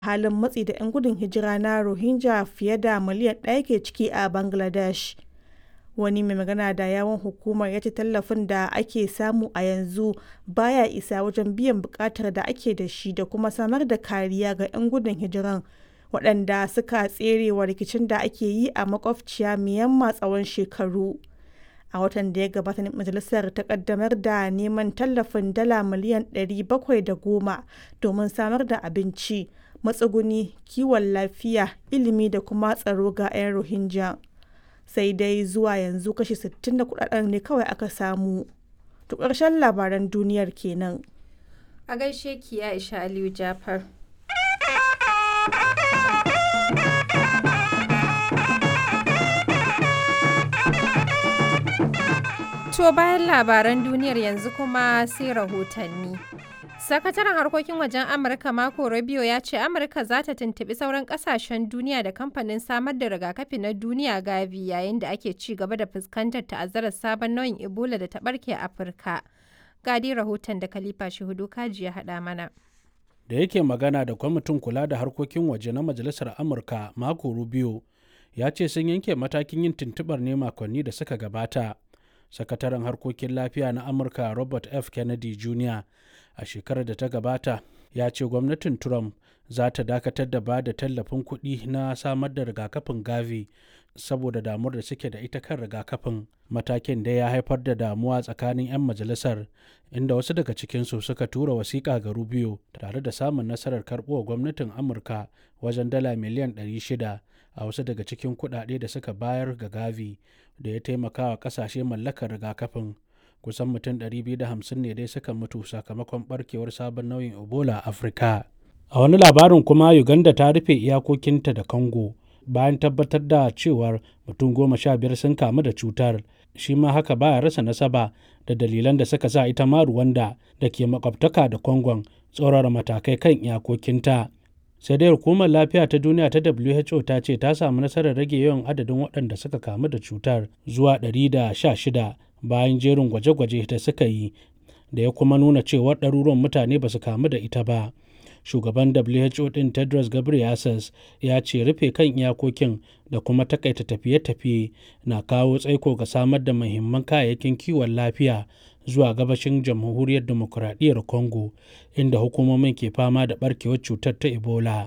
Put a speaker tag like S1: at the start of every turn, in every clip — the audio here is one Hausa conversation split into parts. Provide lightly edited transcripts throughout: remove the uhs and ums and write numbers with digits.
S1: halin matsi da 'yan gudun hijira na Rohingya fiye da miliyan 1 ke ciki a Bangladesh. Wani mai magana da yawun hukumar ya ce tallafin da ake samu a yanzu baya isa wajen biyan bukatar da ake da shi da kuma samar da kariya ga 'yan gudun hijiran waɗanda suka tserewa rikicin da ake yi a makwabciya Myanmar tsawon shekaru. A watan da ya gabata majalisar ta kaddamar da neman tallafin dala miliyan 710 domin samar da abinci, matsuguni, kiwon lafiya, ilimi da kuma tsaro ga 'yan Rohingya. Sai dai zuwa yanzu kashi 60 na kudaden ne kawai aka samu. To ƙarshen labaran duniyar kenan.
S2: A gaishe ki Aisha Aliyu Jafar. To bayan labaran duniyar yanzu kuma sai rahotanni. Sakataren harkokin wajen Amurka Marco Rubio ya ce Amurka za ta tuntuɓi sauran ƙasashen duniya da kamfanin samar da rigakafi na duniya Gavi yayin da ake ci gaba da fuskantar ta'azzarar sabon nau'in Ebola da ta ɓarke a Afirka. Gadi rahoton da Khalifa Shehudu Kaji ya haɗa mana.
S3: Da yake magana da kwamitin kula da harkokin waje na Majalisar Amurka Marco Rubio ya ce sun yanke matakin yin tuntuɓar ne makonni da suka gabata. Sakataren harkokin lafiya na Amurka Robert F. Kennedy Jr. a shekarar da ta gabata ya ce gwamnatin Trump za ta dakatar da ba da tallafin kuɗi na samar da rigakafin Gavi saboda damuwar da suke da ita kan rigakafin. Matakin da ya haifar da damuwa tsakanin 'yan majalisar, inda wasu daga cikinsu suka tura wasiƙa ga Rubio tare da samun nasarar karɓo gwamnatin Amurka wajen dala miliyan 600 a wasu daga cikin kuɗaɗe da suka bayar ga Gavi da ya taimaka wa ƙasashe mallakar rigakafin. Kusan mutum 250 ne dai suka mutu sakamakon barkewar sabon nau'in Ebola a Afirka. A wani labarin kuma, Uganda ta rufe iyakokinta da Congo bayan tabbatar da cewar mutum 15 sun kamu da cutar. Shi ma haka baya rasa nasaba da dalilan da suka sa ita ma Rwanda da ke makwabtaka da Congon tsaurara matakai kan iyakokinta. Sai dai hukumar lafiya ta duniya ta WHO ta ce ta samu nasarar rage yawan adadin waɗanda suka kamu da cutar zuwa 116 bayan jerin gwaje-gwaje da suka yi, da ya kuma nuna cewar ɗaruruwan mutane ba su kamu da ita ba. Shugaban WHO ɗin Tedros Ghebreyesus ya ce rufe kan iyakokin da kuma takaita tafiye-tafiye na kawo tsaiko ga samar da muhimman kayayyakin kiwon lafiya zuwa gabashin jamhuriyar demokuraɗiyyar Congo, inda hukumomin ke fama da ɓarkewar cutar ta Ebola.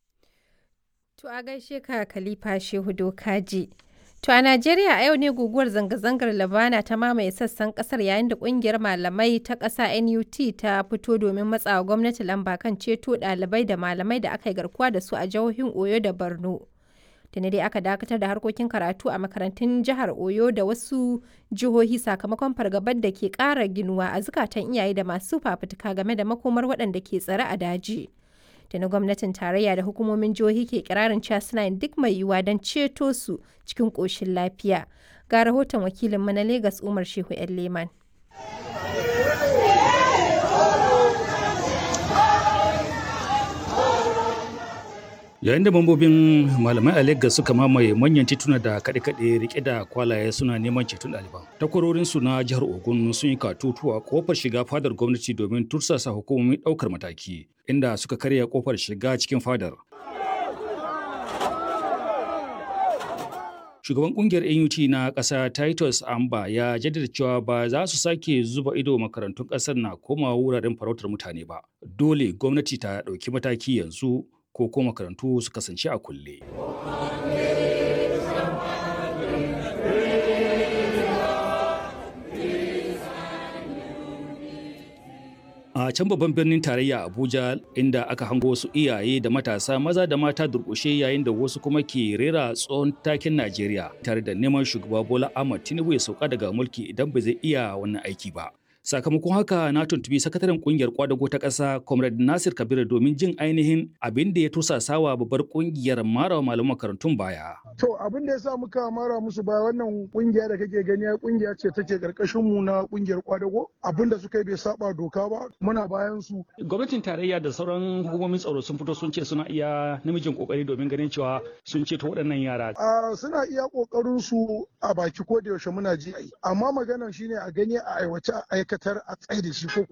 S2: To a gaishe ka Khalifa Shehu Dokaji. To a Najeriya a yau ne guguwar zanga-zangar Labana ta mamaye sassan kasar yayin da kungiyar malamai ta ƙasa NUT ta fito domin matsawa gwamnati lamba kan ceto ɗalibai da malamai da aka yi garkuwa da su a jihohin Oyo da Borno. Tuni dai aka dakatar da harkokin karatu a makarantun jihar Oyo da wasu jihohi sakamakon fargabar da ke ƙara ginuwa a zukatan iyaye da masu fafutuka game da makomar waɗanda ke tsare a daji. Tuni gwamnatin tarayya da hukumomin jihohi ke kirarin cewa suna yin duk mai yiwuwa don ceto su cikin ƙoshin lafiya. Ga rahoton wakilinmu na Legas Umar Shehu 'yan Leman.
S4: Yayin da mambobin malamai a Legas suka mamaye manyan tituna da kaɗe-kaɗe rike da kwalaye suna neman ceton ɗaliban. Takwarorinsu na jihar Ogun sun yi katutu a kofar shiga fadar gwamnati domin tursasa hukumomin ɗaukar mataki, inda suka karya kofar shiga cikin fadar. Shugaban kungiyar NUT na ƙasa Titus Amba ya jaddada cewa ba za su sake zuba ido makarantun ƙasar na komawa wuraren farautar mutane ba. Dole gwamnati ta ɗauki mataki yanzu ko kuma makarantu su kasance a kulle. A can babban birnin tarayya Abuja, inda aka hango wasu iyaye da matasa maza da mata durƙushe yayin da wasu kuma ke rera tsohon takin Najeriya tare da neman shugaba Bola Ahmed Tinubu ya sauka daga mulki idan ba zai iya wannan aiki ba. Sakamakon haka na tuntubi sakataren kungiyar kwadago ta ƙasa Comrade Nasir Kabir domin jin ainihin abin da ya tursasawa babbar kungiyar mara malaman makarantun baya.
S5: To abin da ya sa muka mara musu baya, wannan kungiya da kake gani kungiya ce take karkashin mu na kungiyar kwadago. Abin da suka yi bai saba doka ba, muna bayan su.
S4: Gwamnatin tarayya da sauran hukumomin tsaro sun fito sun ce suna iya namijin kokari domin ganin cewa sun ceto waɗannan yara.
S5: Suna iya kokarin su a baki ko da yaushe muna ji, amma maganar shine a gani a aiwace a aikatar a tsaye da shi ko